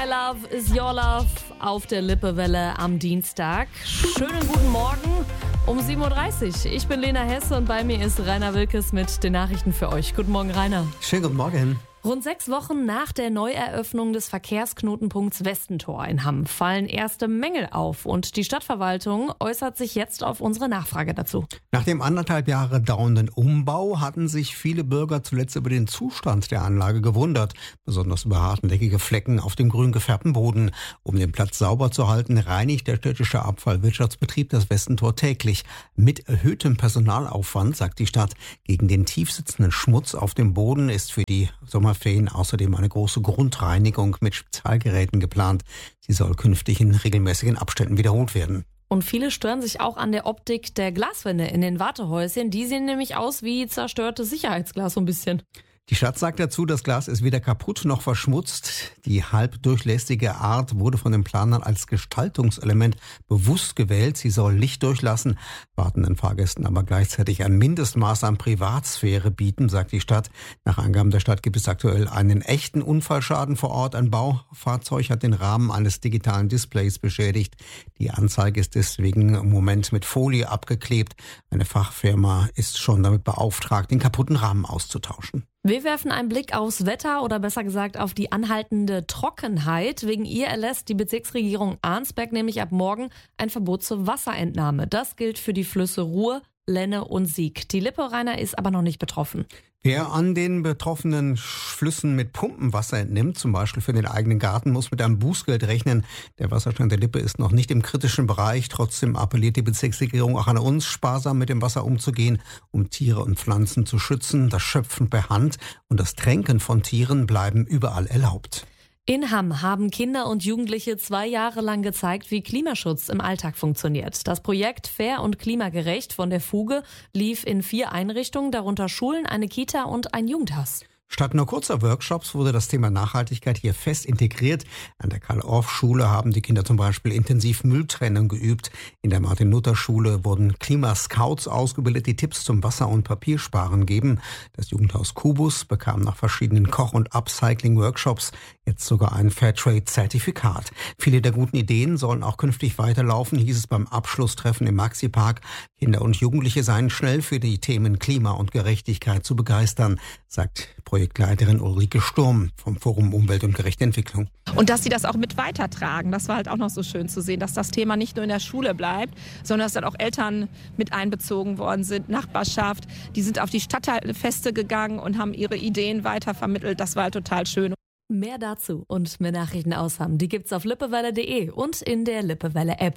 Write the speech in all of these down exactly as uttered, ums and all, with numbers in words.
My Love is Your Love auf der Lippewelle am Dienstag. Schönen guten Morgen um sieben Uhr dreißig. Ich bin Lena Hesse und bei mir ist Rainer Wilkes mit den Nachrichten für euch. Guten Morgen, Rainer. Schönen guten Morgen. Rund sechs Wochen nach der Neueröffnung des Verkehrsknotenpunkts Westentor in Hamm fallen erste Mängel auf und die Stadtverwaltung äußert sich jetzt auf unsere Nachfrage dazu. Nach dem anderthalb Jahre dauernden Umbau hatten sich viele Bürger zuletzt über den Zustand der Anlage gewundert, besonders über hartnäckige Flecken auf dem grün gefärbten Boden. Um den Platz sauber zu halten, reinigt der städtische Abfallwirtschaftsbetrieb das Westentor täglich. Mit erhöhtem Personalaufwand, sagt die Stadt. Gegen den tief sitzenden Schmutz auf dem Boden ist für die Sommerferien außerdem eine große Grundreinigung mit Spezialgeräten geplant. Sie soll künftig in regelmäßigen Abständen wiederholt werden. Und viele stören sich auch an der Optik der Glaswände in den Wartehäuschen. Die sehen nämlich aus wie zerstörtes Sicherheitsglas so ein bisschen. Die Stadt sagt dazu, das Glas ist weder kaputt noch verschmutzt. Die halbdurchlässige Art wurde von den Planern als Gestaltungselement bewusst gewählt. Sie soll Licht durchlassen, wartenden Fahrgästen aber gleichzeitig ein Mindestmaß an Privatsphäre bieten, sagt die Stadt. Nach Angaben der Stadt gibt es aktuell einen echten Unfallschaden vor Ort. Ein Baufahrzeug hat den Rahmen eines digitalen Displays beschädigt. Die Anzeige ist deswegen im Moment mit Folie abgeklebt. Eine Fachfirma ist schon damit beauftragt, den kaputten Rahmen auszutauschen. Wir werfen einen Blick aufs Wetter oder besser gesagt auf die anhaltende Trockenheit. Wegen ihr erlässt die Bezirksregierung Arnsberg nämlich ab morgen ein Verbot zur Wasserentnahme. Das gilt für die Flüsse Ruhr, Lenne und Sieg. Die Lippe, Rainer, ist aber noch nicht betroffen. Wer an den betroffenen Flüssen mit Pumpenwasser entnimmt, zum Beispiel für den eigenen Garten, muss mit einem Bußgeld rechnen. Der Wasserstand der Lippe ist noch nicht im kritischen Bereich. Trotzdem appelliert die Bezirksregierung auch an uns, sparsam mit dem Wasser umzugehen, um Tiere und Pflanzen zu schützen. Das Schöpfen per Hand und das Tränken von Tieren bleiben überall erlaubt. In Hamm haben Kinder und Jugendliche zwei Jahre lang gezeigt, wie Klimaschutz im Alltag funktioniert. Das Projekt Fair und klimagerecht von der Fuge lief in vier Einrichtungen, darunter Schulen, eine Kita und ein Jugendhaus. Statt nur kurzer Workshops wurde das Thema Nachhaltigkeit hier fest integriert. An der Karl-Orff-Schule haben die Kinder zum Beispiel intensiv Mülltrennung geübt. In der Martin-Luther-Schule wurden Klimascouts ausgebildet, die Tipps zum Wasser- und Papiersparen geben. Das Jugendhaus Kubus bekam nach verschiedenen Koch- und Upcycling-Workshops jetzt sogar ein Fairtrade-Zertifikat. Viele der guten Ideen sollen auch künftig weiterlaufen, hieß es beim Abschlusstreffen im Maxi-Park. Kinder und Jugendliche seien schnell für die Themen Klima und Gerechtigkeit zu begeistern, sagt Projektleiterin Ulrike Sturm vom Forum Umwelt und gerechte Entwicklung. Und dass sie das auch mit weitertragen, das war halt auch noch so schön zu sehen, dass das Thema nicht nur in der Schule bleibt, sondern dass dann auch Eltern mit einbezogen worden sind, Nachbarschaft. Die sind auf die Stadtfeste gegangen und haben ihre Ideen weitervermittelt. Das war halt total schön. Mehr dazu und mehr Nachrichten aus Hamm, die gibt's auf lippewelle punkt de und in der Lippewelle-App.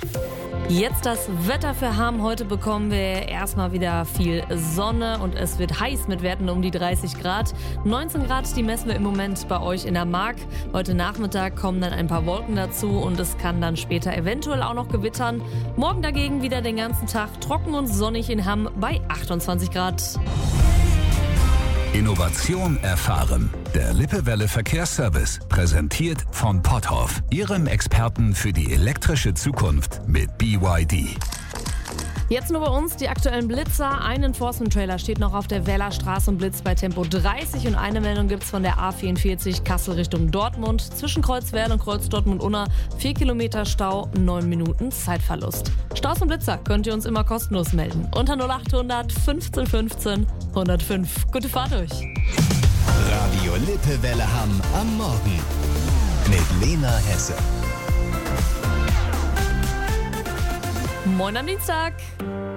Jetzt das Wetter für Hamm. Heute bekommen wir erstmal wieder viel Sonne und es wird heiß mit Werten um die dreißig Grad. neunzehn Grad, die messen wir im Moment bei euch in der Mark. Heute Nachmittag kommen dann ein paar Wolken dazu und es kann dann später eventuell auch noch gewittern. Morgen dagegen wieder den ganzen Tag trocken und sonnig in Hamm bei achtundzwanzig Grad. Innovation erfahren. Der Lippewelle Verkehrsservice, präsentiert von Potthoff, Ihrem Experten für die elektrische Zukunft mit B Y D. Jetzt nur bei uns die aktuellen Blitzer. Ein Enforcement-Trailer steht noch auf der Wellerstraße und blitzt bei Tempo dreißig. Und eine Meldung gibt's von der A vierundvierzig Kassel Richtung Dortmund. Zwischen Kreuzwerl und Kreuz Dortmund-Unna vier Kilometer Stau, neun Minuten Zeitverlust. Staus und Blitzer könnt ihr uns immer kostenlos melden. Unter null achthundert fünfzehn fünfzehn hundertfünf. Gute Fahrt euch. Radio Lippewelle Hamm am Morgen mit Lena Hesse. Moin am Dienstag.